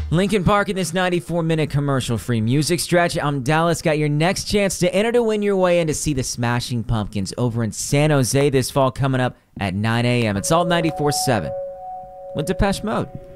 Linkin Park in this 94-minute commercial-free music stretch. I'm Dallas. Got your next chance to enter to win your way in to see the Smashing Pumpkins over in San Jose this fall coming up at 9 a.m. It's all 94.7 with Depeche Mode.